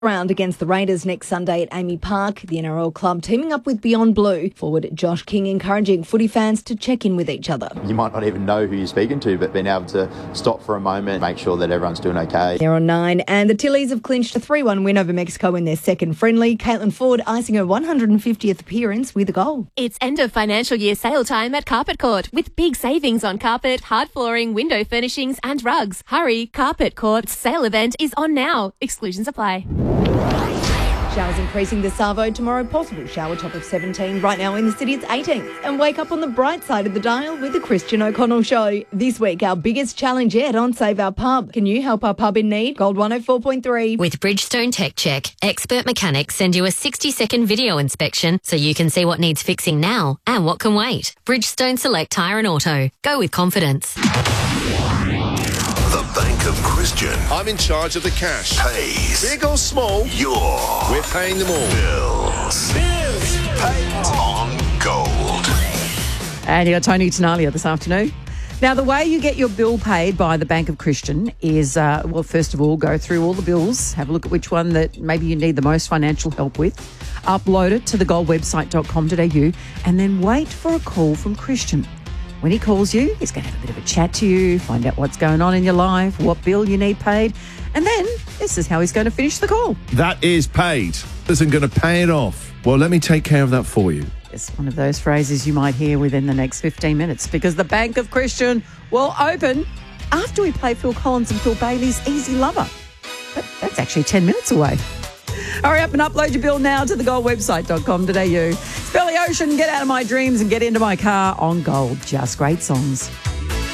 Round against the Raiders next Sunday at Amy Park. The NRL club teaming up with Beyond Blue. Forward Josh King encouraging footy fans to check in with each other. You might not even know who you're speaking to, but being able to stop for a moment, make sure that everyone's doing okay. They're on 9, and the Tillies have clinched a 3-1 win over Mexico in their second friendly. Caitlin Ford icing her 150th appearance with a goal. It's end of financial year sale time at Carpet Court with big savings on carpet, hard flooring, window furnishings and rugs. Hurry, Carpet Court's sale event is on now. Exclusions apply. Showers increasing this Savo tomorrow. Possible shower top of 17. Right now in the city it's 18. And wake up on the bright side of the dial with the Christian O'Connell Show. This week our biggest challenge yet on Save Our Pub. Can you help our pub in need? Gold 104.3. With Bridgestone Tech Check, expert mechanics send you a 60-second video inspection so you can see what needs fixing now and what can wait. Bridgestone Select Tyre and Auto. Go with confidence. The Bank of Christian I'm in charge of the cash. pays Big or small, we're paying them all. bills. Paid on gold. And you got Tony Tenalia this afternoon. Now, the way you get your bill paid by the Bank of Christian is, well, first of all, go through all the bills, have a look at which one that maybe you need the most financial help with, upload it to thegoldwebsite.com.au, and then wait for a call from Christian. When he calls you, he's going to have a bit of a chat to you, find out what's going on in your life, what bill you need paid, and then this is how he's going to finish the call. That is paid. Isn't going to pay it off. Well, let me take care of that for you. It's one of those phrases you might hear within the next 15 minutes because the Bank of Christian will open after we play Phil Collins and Phil Bailey's Easy Lover. But that's actually 10 minutes away. Hurry up and upload your bill now to thegoldwebsite.com.au. It's Billy Ocean, Get Out of My Dreams and Get Into My Car on Gold. Just great songs.